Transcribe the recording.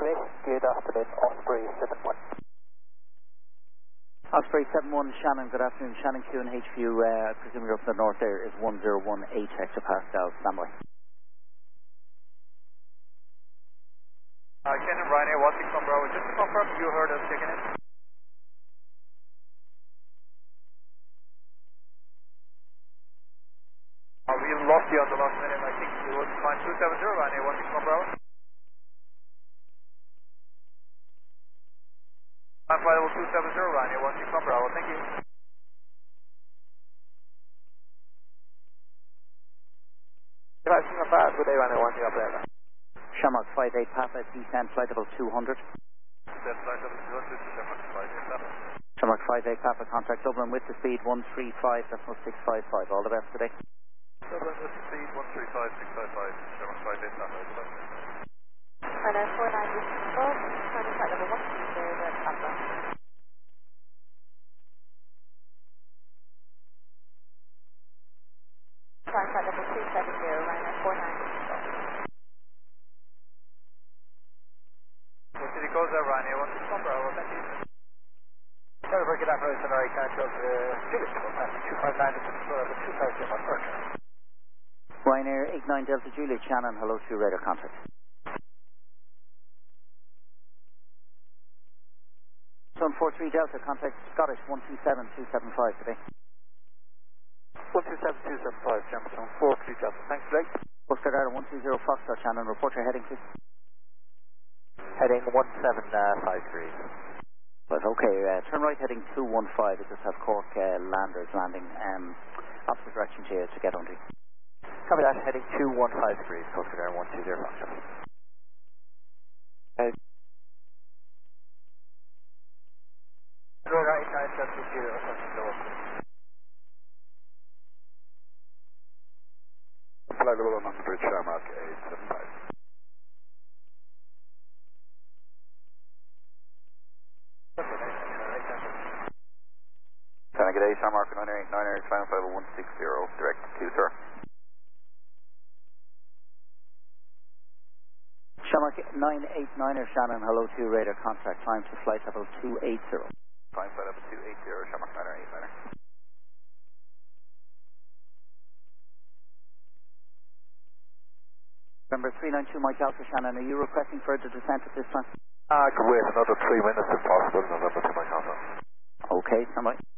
Osprey. Good afternoon, Osprey 71. Osprey 71, Shannon, good afternoon. Shannon Q and HQ, I presume you're up in the north there, is 101 hectopascal, standby. Cannon Ryanair 16 from Bravo, just to confirm you heard us checking in. We lost you on the last minute, I think it was fine. 270 Ryanair 16 from Bravo. I'm flight level 270 Ryanair 16 from Bravo, thank you. Device not bad, good day Ryanair 16 up there. Shamrock 58 Papa, descent flight level 200. Descent flight level 200 to Shamrock 58 Papa. Shamrock 58 Papa, contact Dublin with the speed 135, that's 655. All the best today. Dublin with the speed 135, 655, Shamrock 58 Papa, good luck. Ryanair 49 above, turning flight level 130 Papa. Turning flight level 270, Ryanair 49. City goes there, Ryanair 16 from Bravo, thank you. Sorry for good afternoon, Sonori, cancel Julius, 259 to 250 on Earth. Ryanair 89 Delta Juliet, Shannon, hello to radar contact. Sun 43 Delta, contact Scottish 127275 today. 127275, Jefferson 43 Delta, thanks Blake. Oscar Data 120 Foxtrot, Shannon, report your heading please. Heading 1753. But okay, turn right heading 215, it just have Cork landers landing opposite direction to get under. Copy that, heading 2153, Coast Guard 120 Foxtrot. Radar 89 Flight level 100, Shamrock 875. Good day, Shamrock 989, climb flight level 160, direct to sir. Shamrock 989er, Shannon, hello to radar contact, climb to flight level 280. Climb flight level 280, Shamrock 989er. Number 392 Mike Alpha, Shannon, are you requesting further descent at this time? Could wait another 3 minutes if possible, November 2 Mike Alpha. Okay, standby.